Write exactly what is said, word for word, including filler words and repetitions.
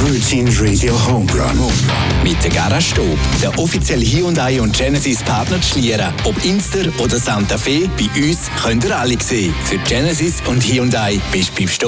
Virgin Radio Homerun. Mit der Garage-Stube, der offizielle Hyundai und Genesis Partner zu Schlieren. Ob Inster oder Santa Fe, bei uns könnt ihr alle sehen. Für Genesis und Hyundai bist du beim Stop